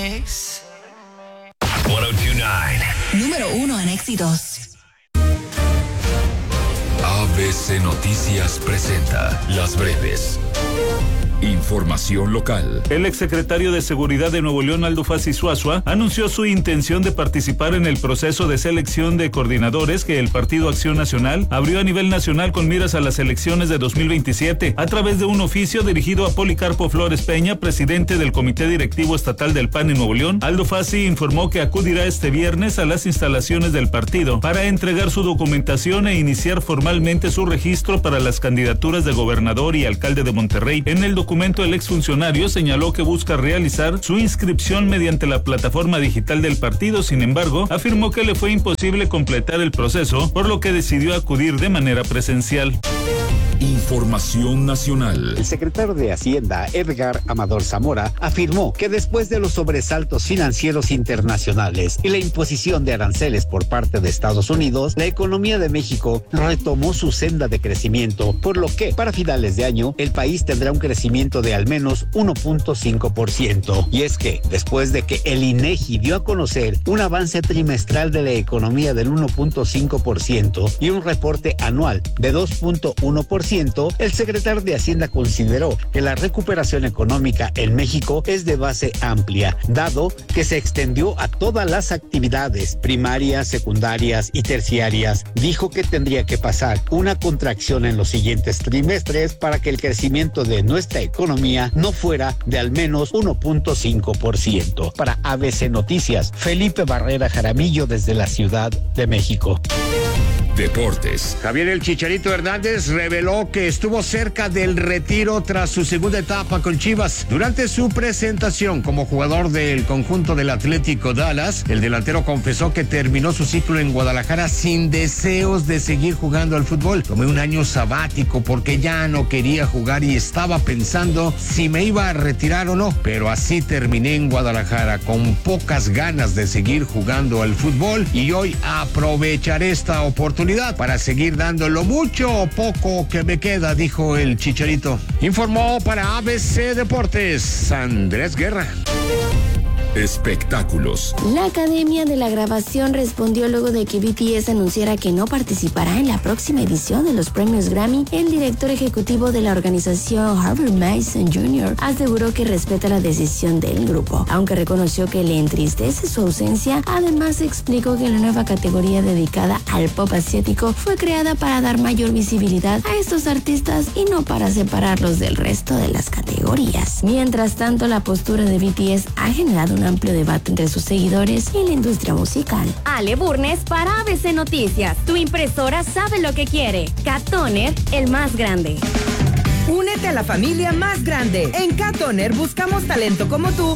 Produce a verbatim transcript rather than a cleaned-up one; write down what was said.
ciento dos punto nueve. Número uno en éxitos. A B C Noticias presenta Las Breves. Información local. El exsecretario de Seguridad de Nuevo León, Aldo Fassi Zuazua, anunció su intención de participar en el proceso de selección de coordinadores que el Partido Acción Nacional abrió a nivel nacional con miras a las elecciones de dos mil veintisiete. A través de un oficio dirigido a Policarpo Flores Peña, presidente del Comité Directivo Estatal del P A N en Nuevo León, Aldo Fassi informó que acudirá este viernes a las instalaciones del partido para entregar su documentación e iniciar formalmente su registro para las candidaturas de gobernador y alcalde de Monterrey. En el documento documento, el exfuncionario señaló que busca realizar su inscripción mediante la plataforma digital del partido. Sin embargo, afirmó que le fue imposible completar el proceso, por lo que decidió acudir de manera presencial. Información nacional. El secretario de Hacienda, Edgar Amador Zamora, afirmó que después de los sobresaltos financieros internacionales y la imposición de aranceles por parte de Estados Unidos, la economía de México retomó su senda de crecimiento, por lo que para finales de año el país tendrá un crecimiento de al menos uno punto cinco por ciento. Y es que después de que el INEGI dio a conocer un avance trimestral de la economía del uno punto cinco por ciento y un reporte anual de dos punto uno por ciento, el secretario de Hacienda consideró que la recuperación económica en México es de base amplia, dado que se extendió a todas las actividades primarias, secundarias y terciarias. Dijo que tendría que pasar una contracción en los siguientes trimestres para que el crecimiento de nuestra economía no fuera de al menos uno punto cinco por ciento. Para A B C Noticias, Felipe Barrera Jaramillo desde la Ciudad de México. Deportes. Javier El Chicharito Hernández reveló que estuvo cerca del retiro tras su segunda etapa con Chivas. Durante su presentación como jugador del conjunto del Atlético Dallas, el delantero confesó que terminó su ciclo en Guadalajara sin deseos de seguir jugando al fútbol. Tomé un año sabático porque ya no quería jugar y estaba pensando si me iba a retirar o no, pero así terminé en Guadalajara con pocas ganas de seguir jugando al fútbol y hoy aprovecharé esta oportunidad para seguir dando lo mucho o poco que me queda, dijo el Chicharito. Informó para A B C Deportes, Andrés Guerra. Espectáculos. La Academia de la Grabación respondió luego de que B T S anunciara que no participará en la próxima edición de los premios Grammy. El director ejecutivo de la organización, Harvey Mason junior, aseguró que respeta la decisión del grupo, aunque reconoció que le entristece su ausencia. Además, explicó que la nueva categoría dedicada al pop asiático fue creada para dar mayor visibilidad a estos artistas y no para separarlos del resto de las categorías. Mientras tanto, la postura de B T S ha generado un amplio debate entre sus seguidores y la industria musical. Ale Burnes para A B C Noticias. Tu impresora sabe lo que quiere. Cat Toner, el más grande. Únete a la familia más grande. En Cat Toner buscamos talento como tú